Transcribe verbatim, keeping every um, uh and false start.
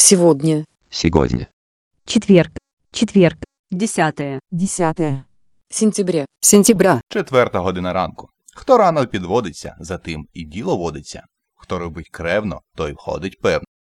Сегодня. Сегодня. Четверг. Четверг. Десятое. Десятое. Сентября. Сентября. Четверта година ранку. Хто рано підводиться, за тим і діло водиться. Хто робить кревно, той входить певно.